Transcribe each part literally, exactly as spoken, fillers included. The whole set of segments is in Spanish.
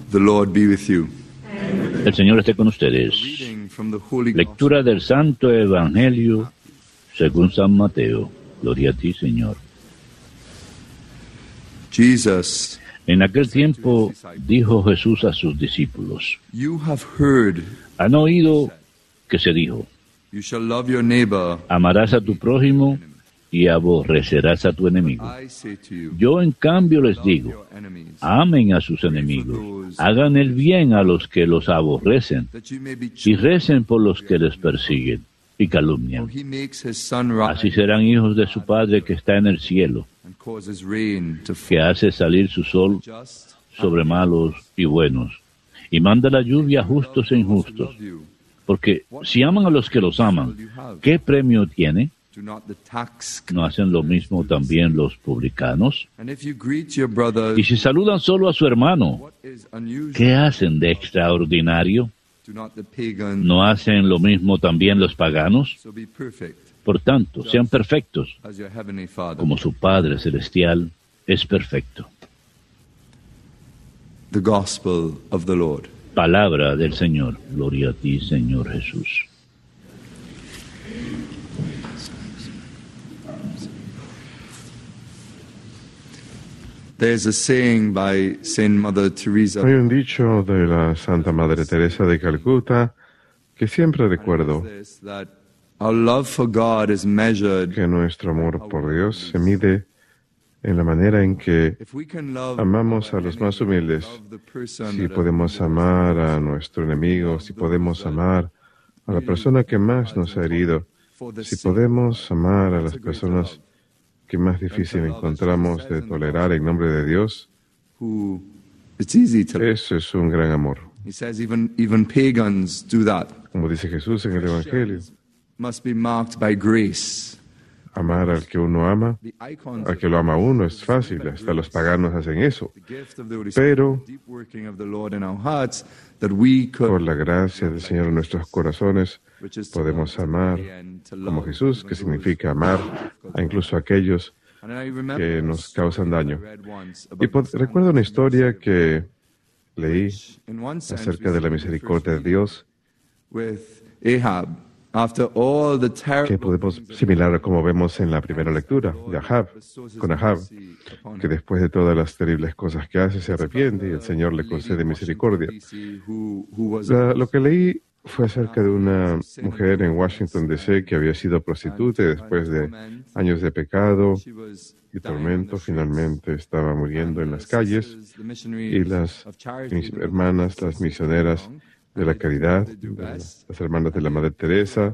The Lord be with you. El Señor esté con ustedes. Lectura del Santo Evangelio según San Mateo. Gloria a ti, Señor. Jesus, En aquel tiempo dijo Jesús a sus discípulos: you have heard, Han oído que se dijo: you shall love your neighbor. Amarás a tu prójimo y aborrecerás a tu enemigo. I say to you, Yo en cambio les love digo: your enemies, amen a sus enemigos, hagan el bien a los que los aborrecen that you may be y children. recen por los que les persiguen y For calumnian. he makes his sun Así rise serán hijos de su Padre que está en el cielo, and causes rain to que fall. hace salir su sol Just sobre malos y buenos, y manda la lluvia a justos e injustos. love you. Porque si aman a los que los aman, ¿qué premio tiene? Do not the tax. ¿No hacen lo mismo también los publicanos? And if you greet your brother, Y si saludan solo a su hermano, what is unusual? ¿qué hacen de extraordinario? Do not the pagan. ¿No hacen lo mismo también los paganos? So be perfect, Por tanto, sean perfectos, as your heavenly Father. como su Padre Celestial es perfecto. The Gospel of the Lord. Palabra del Señor. Gloria a ti, Señor Jesús. There's a saying by Saint Mother Teresa. Hay un dicho de la Santa Madre Teresa de Calcuta que siempre recuerdo, This, that our love for God is measured. que nuestro amor por Dios se mide en la manera en que If we can love amamos a our los más enemy, humildes, love the person si that podemos amar a nuestro enemigo, si podemos amar a la persona que más nos ha herido, for the si sake podemos amar a las personas que más difícil encontramos de tolerar en nombre de Dios, who it's easy to. eso es un gran amor. He says even even pagans do that. Como dice Jesús en el Evangelio, Must be marked by grace. amar al que uno ama, The icons al of que lo ama uno es fácil, hasta los paganos hacen eso. the gift of the Holy Pero Spirit, the deep working of the Lord in our hearts, that we por could, la gracia del Señor en nuestros corazones, which is to podemos love amar and to como love Jesús, que significa amar a incluso a aquellos And I remember que nos causan daño. I read once Y about pod- recuerdo una historia que leí in one sense acerca we de la see the misericordia de first Dios, with Ahab after all the que terrible podemos similar a como vemos en la primera lectura de Ahab, con Ahab, que después de todas las terribles cosas que hace se arrepiente y el Señor le concede misericordia. who, who was La- lo que leí fue acerca de una mujer en Washington, D C que había sido prostituta y después de años de pecado she was y tormento finalmente estaba muriendo en las calles y las mis hermanas, las misioneras de la caridad, de la- las hermanas de la Madre Teresa,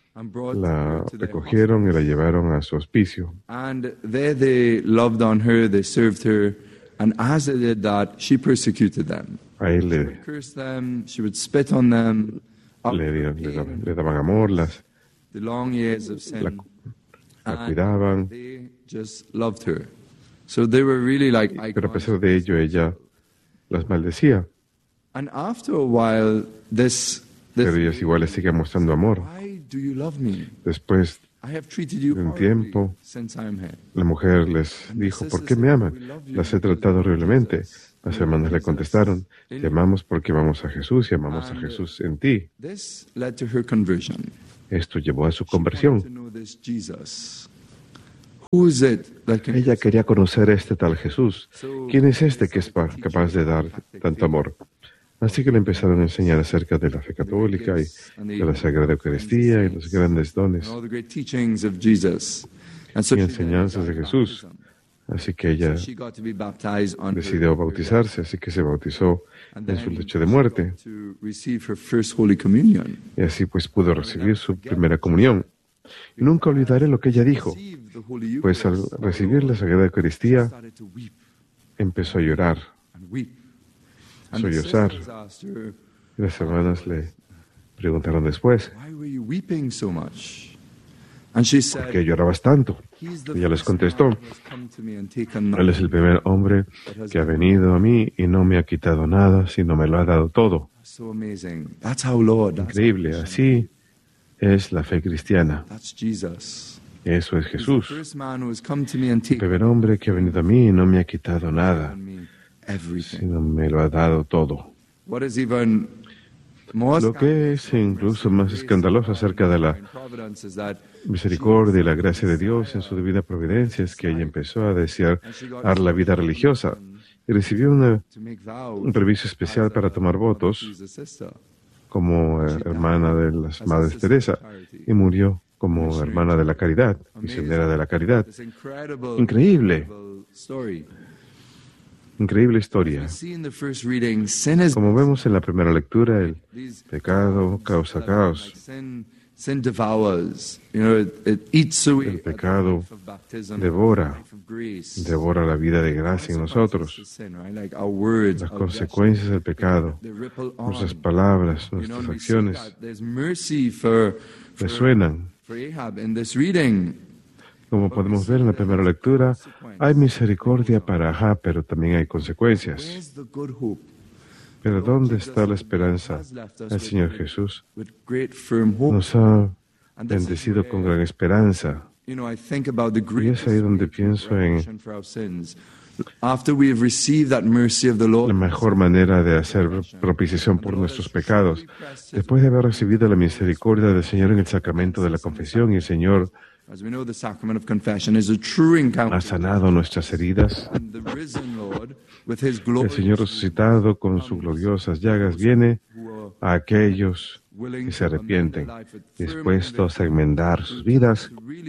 la recogieron y la llevaron a su hospicio. And there they loved on her, they served her, and as they did that, she persecuted them. Ahí le, Cursed them, she would spit on them. Up le, di- le daban, le daban amor, las, the long years of sin. la, la And cuidaban, they just loved her. So they were really like pero a icons. pesar de ello ella las maldecía. And after a while, this, this Pero ellas igual le siguen mostrando amor. why do you love me? Después I have treated you de un horribly tiempo, since I'm here. la mujer les dijo, ¿por qué me aman? Las he tratado horriblemente. Las hermanas le contestaron, te amamos porque amamos a Jesús y amamos a Jesús en ti. This led to her conversion. Esto llevó a su She wanted to conversión. know this Jesus. Who is it that can Ella quería conocer a este tal Jesús. ¿Quién es este que es pa- capaz de dar tanto amor? Así que le empezaron a enseñar acerca de la fe católica y de la Sagrada Eucaristía y los grandes dones all the great teachings of Jesus? And so y she enseñanzas de Jesús. Así que ella she got to be baptized on her- decidió bautizarse, así que se bautizó and en su then lecho de muerte. to receive her first Holy Communion. Y así pues pudo recibir su primera comunión. Y nunca olvidaré lo que ella dijo, Received the Holy pues al Eucharist, recibir la Sagrada Eucaristía started to weep empezó a llorar. and weep. And the Sollozar. sisters asked her, Y las hermanas le preguntaron después, why were you weeping so much? And she said, ¿por qué llorabas tanto? He's the Ella les first contestó, man who has come to me and taken Él es el primer hombre que ha venido a mí y no me ha quitado nada, sino me lo ha dado todo. So amazing. That's how Lord. That's, Increíble, así es la fe cristiana. that's Jesus. Eso es He's the Jesús. first man who has come to me and El taken primer hombre que ha venido a mí y no me ha quitado nada. me. sino me lo ha dado todo. Lo que es incluso más escandaloso acerca de la misericordia y la gracia de Dios en su divina providencia es que ella empezó a desear la vida religiosa y recibió una, un permiso especial para tomar votos como hermana de las Madres Teresa y murió como hermana de la caridad, misionera de la caridad. Increíble. Increíble historia. Como vemos en la primera lectura, el pecado causa caos. El pecado devora, devora la vida de gracia en nosotros. Las consecuencias del pecado, nuestras palabras, nuestras acciones, resuenan. Como podemos ver en la primera lectura, hay misericordia para Ahab, pero también hay consecuencias. Pero ¿dónde está la esperanza? El Señor Jesús nos ha bendecido con gran esperanza. Y es ahí donde pienso en la mejor manera de hacer propiciación por nuestros pecados. Después de haber recibido la misericordia del Señor en el sacramento de la confesión, y el Señor ha sanado nuestras heridas. El Señor resucitado con sus gloriosas llagas viene a aquellos que se arrepienten, dispuestos a enmendar sus vidas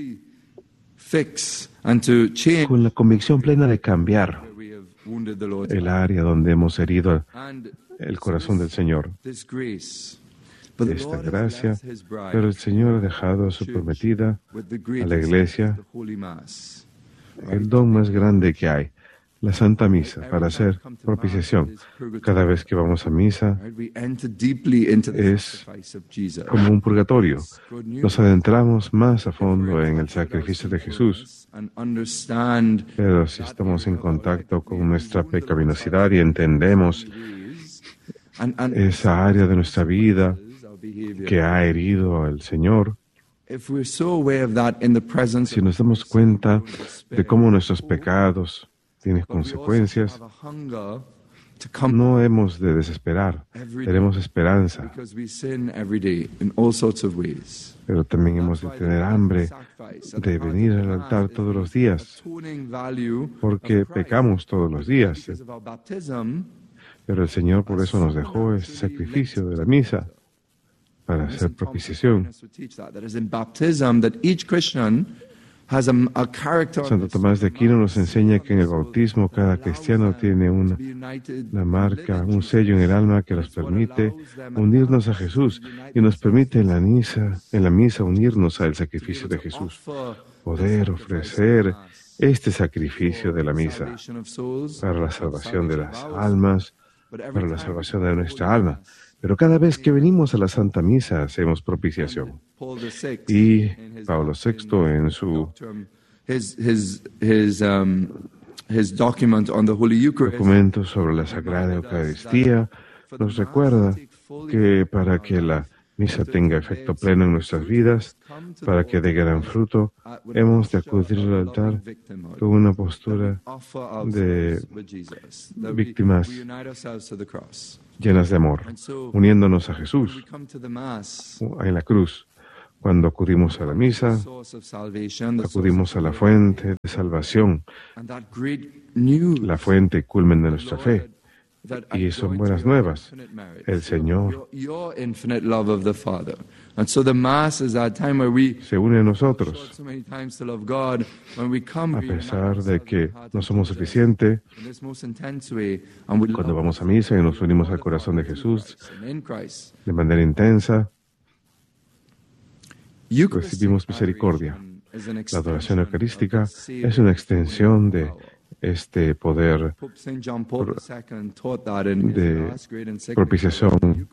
con la convicción plena de cambiar el área donde hemos herido el corazón del Señor. De esta gracia, pero el Señor ha dejado a su prometida, a la Iglesia, el don más grande que hay, la Santa Misa, para hacer propiciación. Cada vez que vamos a misa es como un purgatorio. Nos adentramos más a fondo en el sacrificio de Jesús. Pero si estamos en contacto con nuestra pecaminosidad y entendemos esa área de nuestra vida que ha herido al Señor, si nos damos cuenta de cómo nuestros pecados tienen consecuencias, no hemos de desesperar, tenemos esperanza. Pero también hemos de tener hambre de venir al altar todos los días, porque pecamos todos los días. Pero el Señor por eso nos dejó ese sacrificio de la misa, para hacer propiciación. Santo Tomás de Aquino nos enseña que en el bautismo cada cristiano tiene una, una marca, un sello en el alma que nos permite unirnos a Jesús y nos permite en la misa, en la misa unirnos al sacrificio de Jesús, poder ofrecer este sacrificio de la misa para la salvación de las almas, para la salvación de nuestra alma. Pero cada vez que venimos a la Santa Misa hacemos propiciación. Y Pablo sexto en su documento sobre la Sagrada Eucaristía nos recuerda que para que la misa tenga efecto pleno en nuestras vidas, para que dé gran fruto, hemos de acudir al altar con una postura de víctimas llenas de amor, uniéndonos a Jesús en la cruz. Cuando acudimos a la misa, acudimos a la fuente de salvación, la fuente y culmen de nuestra fe. Y son buenas nuevas. El Señor se une a nosotros. A pesar de que no somos suficientes, cuando vamos a misa y nos unimos al corazón de Jesús de manera intensa, recibimos misericordia. La adoración eucarística es una extensión de este poder de propiciación.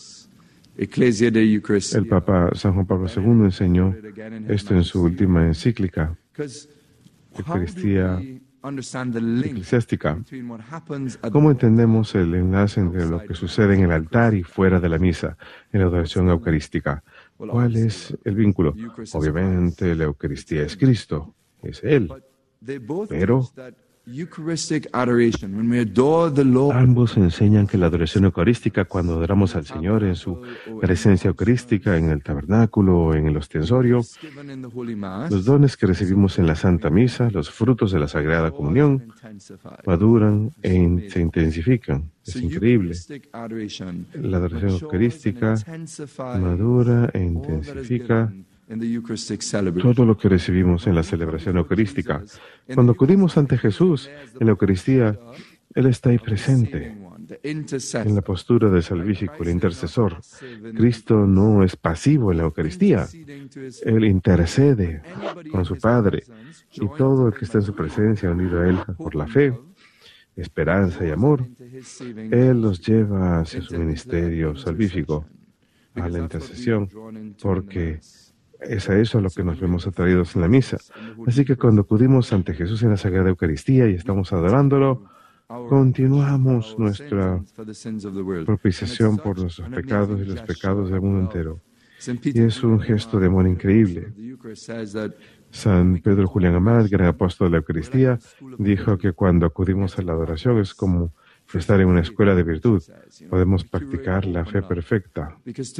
El Papa San Juan Pablo segundo enseñó esto en su última encíclica, Eucaristía Eclesiástica. ¿Cómo entendemos el enlace entre lo que sucede en el altar y fuera de la misa, en la adoración eucarística? ¿Cuál es el vínculo? Obviamente la Eucaristía es Cristo, es Él, pero Ambos enseñan que la adoración eucarística, cuando adoramos al Señor en su presencia eucarística, en el tabernáculo o en el ostensorio, los dones que recibimos en la Santa Misa, los frutos de la Sagrada Comunión, maduran e se intensifican. Es increíble. La adoración eucarística madura e intensifica todo lo que recibimos en la celebración eucarística. Cuando acudimos ante Jesús en la Eucaristía, Él está ahí presente, en la postura del salvífico, el intercesor. Cristo no es pasivo en la Eucaristía. Él intercede con su Padre, y todo el que está en su presencia, unido a Él por la fe, esperanza y amor, Él los lleva hacia su ministerio salvífico, a la intercesión, porque es a eso a lo que nos vemos atraídos en la misa. Así que cuando acudimos ante Jesús en la Sagrada Eucaristía y estamos adorándolo, continuamos nuestra propiciación por nuestros pecados y los pecados del mundo entero. Y es un gesto de amor increíble. San Pedro Julián Amat, gran apóstol de la Eucaristía, dijo que cuando acudimos a la adoración es como estar en una escuela de virtud. Podemos practicar la fe perfecta.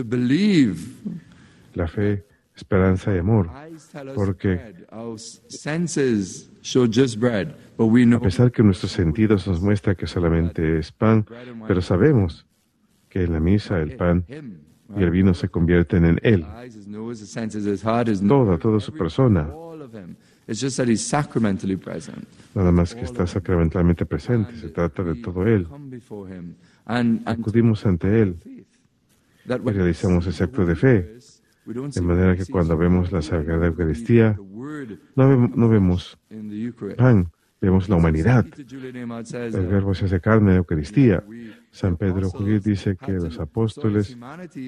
La fe, esperanza y amor, porque a pesar que nuestros sentidos nos muestran que solamente es pan, pero sabemos que en la misa el pan y el vino se convierten en Él, toda, toda su persona. Nada más que está sacramentalmente presente, se trata de todo Él. Acudimos ante Él y realizamos ese acto de fe. De manera que cuando vemos la Sagrada Eucaristía, no, ve, no vemos pan, vemos la humanidad. El Verbo se hace carne en la Eucaristía. San Pedro Julián dice que los apóstoles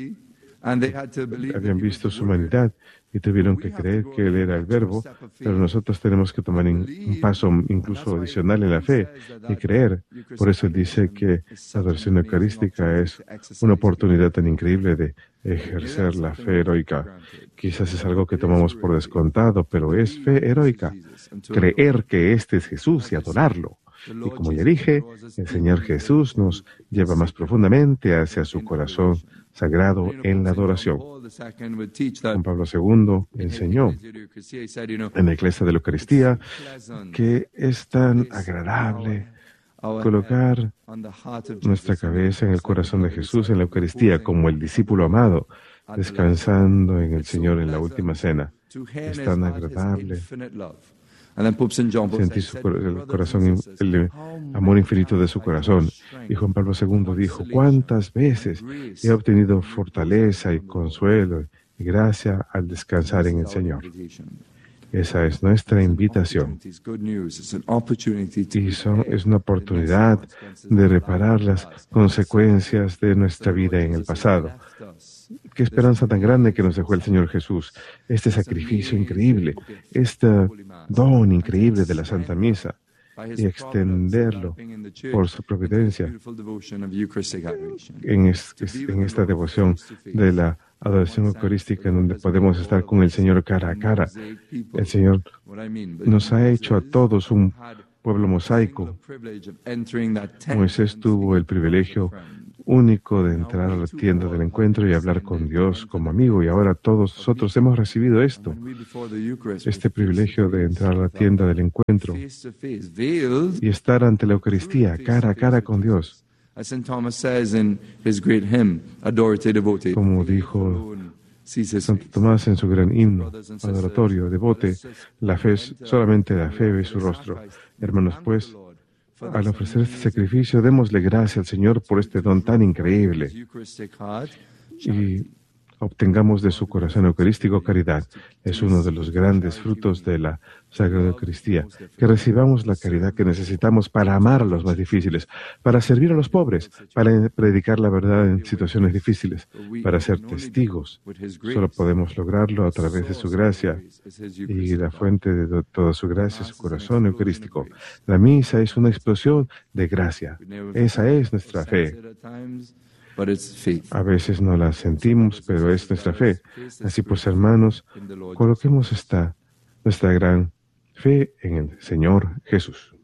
habían visto su humanidad y tuvieron que creer que Él era el Verbo, pero nosotros tenemos que tomar un paso incluso adicional en la fe y creer. Por eso Él dice que la adoración eucarística es una oportunidad tan increíble de ejercer la fe heroica. Quizás es algo que tomamos por descontado, pero es fe heroica. Creer que este es Jesús y adorarlo. Y como ya dije, el Señor Jesús nos lleva más profundamente hacia su corazón sagrado en la adoración. Juan Pablo segundo enseñó en la Iglesia de la Eucaristía que es tan agradable colocar nuestra cabeza en el corazón de Jesús en la Eucaristía como el discípulo amado, descansando en el Señor en la última cena. Es tan agradable sentir su, el corazón, el amor infinito de su corazón. Y Juan Pablo segundo dijo, ¿cuántas veces he obtenido fortaleza y consuelo y gracia al descansar en el Señor? Esa es nuestra invitación. Y son, es una oportunidad de reparar las consecuencias de nuestra vida en el pasado. Qué esperanza tan grande que nos dejó el Señor Jesús. Este sacrificio increíble, este don increíble de la Santa Misa, y extenderlo por su providencia en, es, en esta devoción de la adoración eucarística, en donde podemos estar con el Señor cara a cara. El Señor nos ha hecho a todos un pueblo mosaico. Moisés tuvo el privilegio único de entrar a la tienda del encuentro y hablar con Dios como amigo, y ahora todos nosotros hemos recibido esto, este privilegio de entrar a la tienda del encuentro y estar ante la Eucaristía, cara a cara con Dios. Como dijo Santo Tomás en su gran himno adoratorio, devote, la fe es solamente la fe ve su rostro. Hermanos, pues, al ofrecer este sacrificio, démosle gracias al Señor por este don tan increíble y obtengamos de su corazón eucarístico caridad. Es uno de los grandes frutos de la Sagrada Eucaristía, que recibamos la caridad que necesitamos para amar a los más difíciles, para servir a los pobres, para predicar la verdad en situaciones difíciles, para ser testigos. Solo podemos lograrlo a través de su gracia, y la fuente de toda su gracia es su corazón eucarístico. La misa es una explosión de gracia. Esa es nuestra fe. A veces no la sentimos, pero es nuestra fe. Así pues, hermanos, coloquemos esta, nuestra gran fe en el Señor Jesús.